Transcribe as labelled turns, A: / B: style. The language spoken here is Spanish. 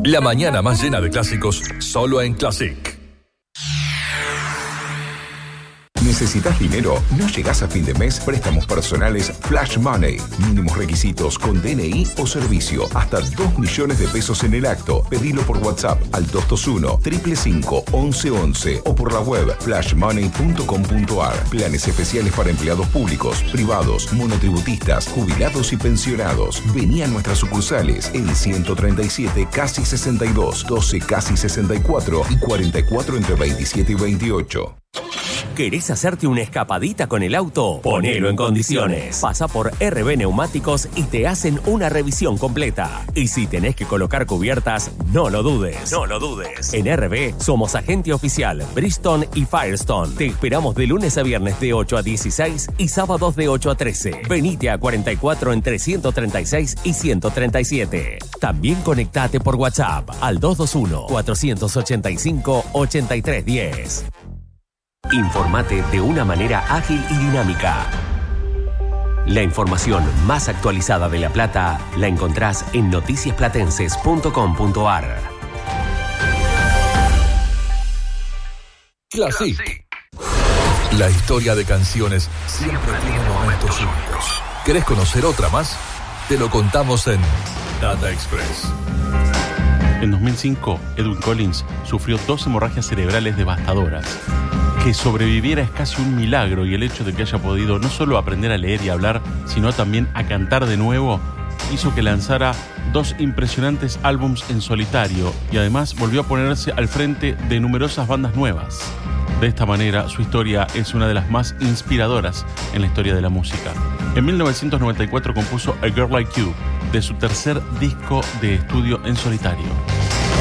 A: La mañana más llena de clásicos, solo en Classic.
B: ¿Necesitas dinero? ¿No llegás a fin de mes? Préstamos personales Flash Money. Mínimos requisitos con DNI o servicio. Hasta 2 millones de pesos en el acto. Pedilo por WhatsApp al 221-555-1111 o por la web flashmoney.com.ar. Planes especiales para empleados públicos, privados, monotributistas, jubilados y pensionados. Vení a nuestras sucursales en 137 casi 62, 12 casi 64 y 44 entre 27 y 28.
C: ¿Querés hacerte una escapadita con el auto? Ponelo en condiciones. Pasa por RB Neumáticos y te hacen una revisión completa. Y si tenés que colocar cubiertas, no lo dudes. No lo dudes. En RB somos agente oficial Bridgestone y Firestone. Te esperamos de lunes a viernes de 8 a 16 y sábados de 8 a 13. Venite a 44 entre 136 y 137. También conectate por WhatsApp al 221-485-8310. Informate de una manera ágil y dinámica. La información más actualizada de La Plata la encontrás en noticiasplatenses.com.ar.
A: Classic. La historia de canciones siempre tiene momentos únicos. ¿Querés conocer otra más? Te lo contamos en Data Express.
D: En 2005, Edwyn Collins sufrió 2 hemorragias cerebrales devastadoras. Que sobreviviera es casi un milagro, y el hecho de que haya podido no solo aprender a leer y hablar, sino también a cantar de nuevo, hizo que lanzara 2 impresionantes álbums en solitario y además volvió a ponerse al frente de numerosas bandas nuevas. De esta manera, su historia es una de las más inspiradoras en la historia de la música. En 1994 compuso A Girl Like You, de su tercer disco de estudio en solitario.